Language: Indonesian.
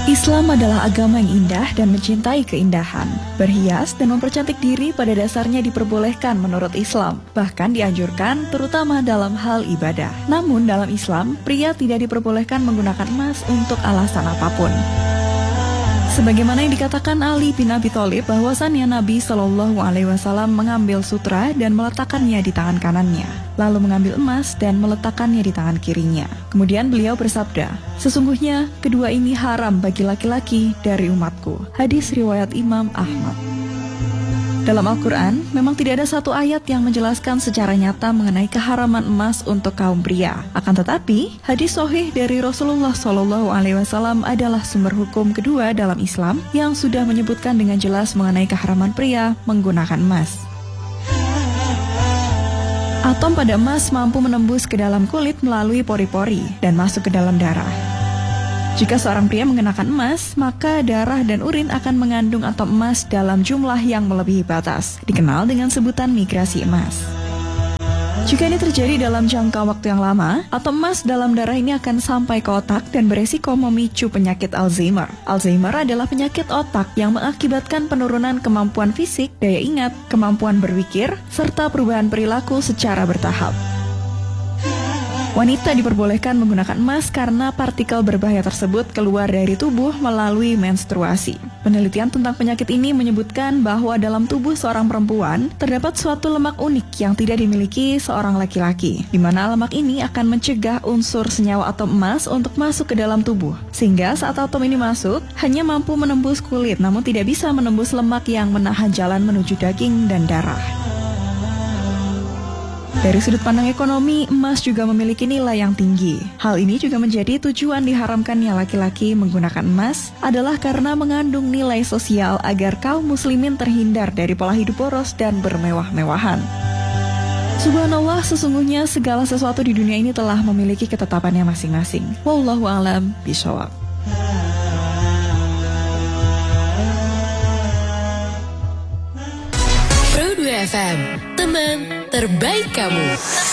Islam adalah agama yang indah dan mencintai keindahan. Berhias dan mempercantik diri pada dasarnya diperbolehkan menurut Islam, bahkan dianjurkan terutama dalam hal ibadah. Namun dalam Islam, pria tidak diperbolehkan menggunakan emas untuk alasan apapun. Sebagaimana yang dikatakan Ali bin Abi Thalib bahwasannya Nabi Shallallahu Alaihi Wasallam mengambil sutra dan meletakkannya di tangan kanannya, lalu mengambil emas dan meletakkannya di tangan kirinya. Kemudian beliau bersabda, sesungguhnya kedua ini haram bagi laki-laki dari umatku. Hadis riwayat Imam Ahmad. Dalam Al-Quran, memang tidak ada satu ayat yang menjelaskan secara nyata mengenai keharaman emas untuk kaum pria. Akan tetapi, hadis sahih dari Rasulullah SAW adalah sumber hukum kedua dalam Islam yang sudah menyebutkan dengan jelas mengenai keharaman pria menggunakan emas. Atom pada emas mampu menembus ke dalam kulit melalui pori-pori dan masuk ke dalam darah. Jika seorang pria mengenakan emas, maka darah dan urin akan mengandung atom emas dalam jumlah yang melebihi batas, dikenal dengan sebutan migrasi emas. Jika ini terjadi dalam jangka waktu yang lama, atom emas dalam darah ini akan sampai ke otak dan beresiko memicu penyakit Alzheimer. Alzheimer adalah penyakit otak yang mengakibatkan penurunan kemampuan fisik, daya ingat, kemampuan berpikir, serta perubahan perilaku secara bertahap. Wanita diperbolehkan menggunakan emas karena partikel berbahaya tersebut keluar dari tubuh melalui menstruasi. Penelitian tentang penyakit ini menyebutkan bahwa dalam tubuh seorang perempuan terdapat suatu lemak unik yang tidak dimiliki seorang laki-laki, di mana lemak ini akan mencegah unsur senyawa atom emas untuk masuk ke dalam tubuh. Sehingga saat atom ini masuk, hanya mampu menembus kulit, namun tidak bisa menembus lemak yang menahan jalan menuju daging dan darah. Dari sudut pandang ekonomi, emas juga memiliki nilai yang tinggi. Hal ini juga menjadi tujuan diharamkannya laki-laki menggunakan emas adalah karena mengandung nilai sosial agar kaum muslimin terhindar dari pola hidup boros dan bermewah-mewahan. Subhanallah, sesungguhnya segala sesuatu di dunia ini telah memiliki ketetapannya masing-masing. Wallahu a'lam bishawab. Pro 2 FM, teman terbaik kamu.